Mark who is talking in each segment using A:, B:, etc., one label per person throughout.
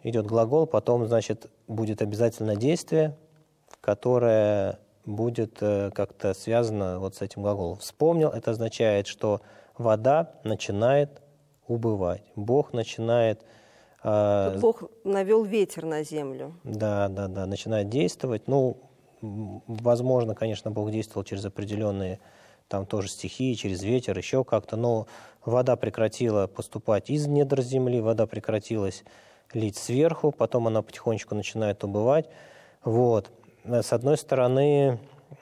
A: идет глагол, потом, значит, будет обязательно действие, которое будет как-то связано вот с этим глаголом. Вспомнил, это означает, что вода начинает убывать. Бог начинает...
B: Тут Бог навел ветер на землю.
A: Да, начинает действовать. Ну, возможно, конечно, Бог действовал через определенные там тоже стихии, через ветер, еще как-то, но вода прекратила поступать из недр земли, вода прекратилась лить сверху, потом она потихонечку начинает убывать. Вот. С одной стороны,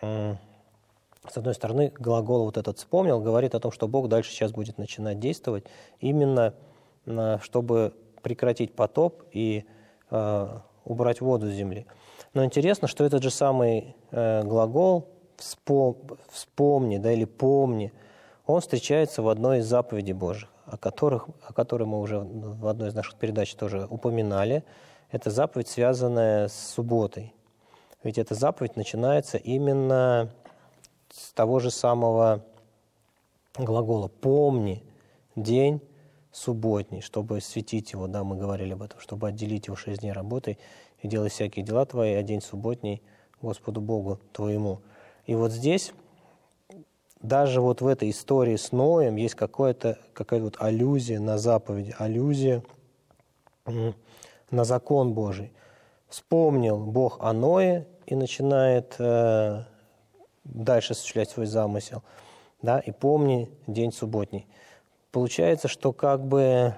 A: глагол вот этот «вспомнил» говорит о том, что Бог дальше сейчас будет начинать действовать, именно чтобы прекратить потоп и убрать воду с земли. Но интересно, что этот же самый глагол «вспомни», да, или «помни», он встречается в одной из заповедей Божьих, о которой мы уже в одной из наших передач тоже упоминали. Это заповедь, связанная с субботой. Ведь эта заповедь начинается именно с того же самого глагола «помни день субботний», чтобы светить его, да, мы говорили об этом, чтобы отделить его 6 дней работы и делать всякие дела твои, а день субботний Господу Богу твоему. И вот здесь, даже вот в этой истории с Ноем есть какая-то вот аллюзия на заповеди, аллюзия на закон Божий. Вспомнил Бог о Ное и начинает дальше осуществлять свой замысел. Да, и помни день субботний. Получается, что как бы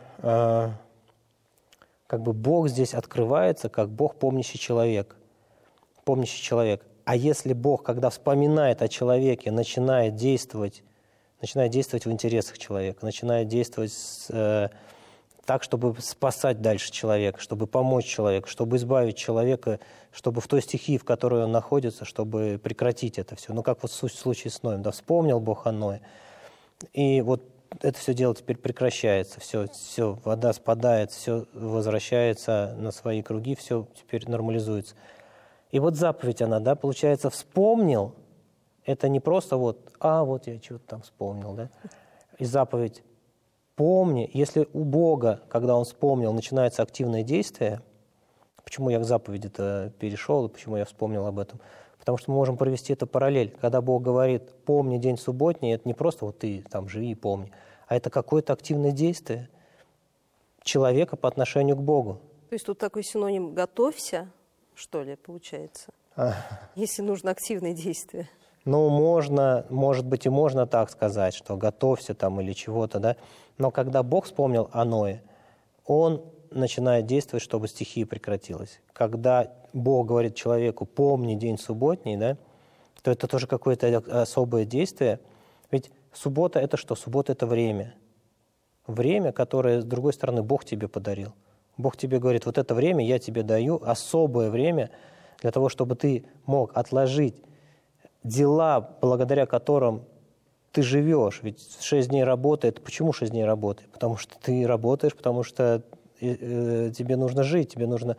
A: Бог здесь открывается, как Бог помнящий человек. Помнящий человек. А если Бог, когда вспоминает о человеке, начинает действовать в интересах человека, начинает действовать так, чтобы спасать дальше человека, чтобы помочь человеку, чтобы избавить человека, чтобы в той стихии, в которой он находится, чтобы прекратить это все. Ну, как вот в случае с Ноем, да, вспомнил Бог о Ное. И вот это все дело теперь прекращается, все, вода спадает, все возвращается на свои круги, все теперь нормализуется. И вот заповедь она, да, получается, вспомнил, это не просто вот я что-то там вспомнил, да. И заповедь помни, если у Бога, когда Он вспомнил, начинается активное действие, почему я к заповеди-то перешел, и почему я вспомнил об этом? Потому что мы можем провести это параллель. Когда Бог говорит «помни день субботний», это не просто вот ты там живи и помни, а это какое-то активное действие человека по отношению к Богу.
B: То есть тут такой синоним «готовься», что ли, получается? Если нужно активное действие.
A: Ну, может быть, и можно так сказать, что готовься там или чего-то, да. Но когда Бог вспомнил о Ное, Он начинает действовать, чтобы стихия прекратилась. Когда Бог говорит человеку «помни день субботний», да, то это тоже какое-то особое действие. Ведь суббота – это что? Суббота – это время. Время, которое, с другой стороны, Бог тебе подарил. Бог тебе говорит, вот это время я тебе даю, особое время для того, чтобы ты мог отложить дела, благодаря которым ты живешь. Ведь 6 дней работы – это почему 6 дней работы? Потому что ты работаешь, потому что тебе нужно жить, тебе нужно,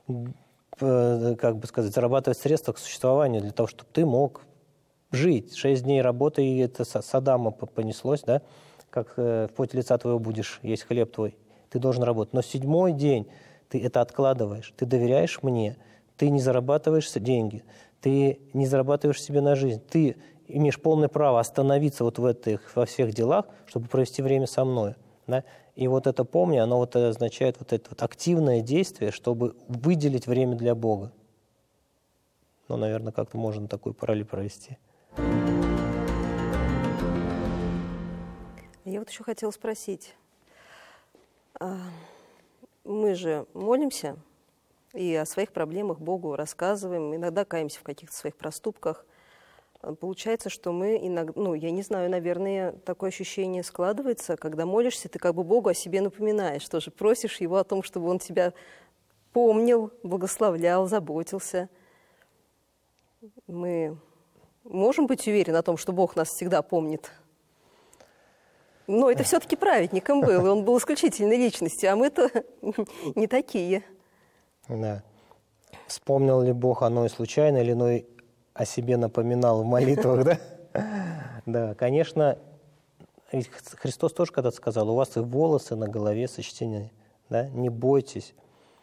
A: зарабатывать средства к существованию для того, чтобы ты мог жить. 6 дней работы, и это с Адама понеслось, да? Как в поте лица твоего будешь есть хлеб твой. Ты должен работать. Но 7-й день ты это откладываешь, ты доверяешь мне, ты не зарабатываешь деньги, ты не зарабатываешь себе на жизнь, ты имеешь полное право остановиться вот во всех делах, чтобы провести время со мной. Да? И вот это «помни», оно вот означает вот это вот активное действие, чтобы выделить время для Бога. Ну, наверное, как-то можно такую параллель провести.
B: Я вот еще хотела спросить. Мы же молимся и о своих проблемах Богу рассказываем, иногда каемся в каких-то своих проступках. Получается, что мы иногда, я не знаю, наверное, такое ощущение складывается, когда молишься, ты как бы Богу о себе напоминаешь, тоже просишь Его о том, чтобы Он тебя помнил, благословлял, заботился. Мы можем быть уверены о том, что Бог нас всегда помнит? Но это все-таки праведником был, и он был исключительной личностью, а мы-то не такие.
A: Да. Вспомнил ли Бог о Ное случайно, или Ной о себе напоминал в молитвах, да? Да, конечно, Христос тоже когда-то сказал, у вас и волосы на голове сочтены, да? Не бойтесь,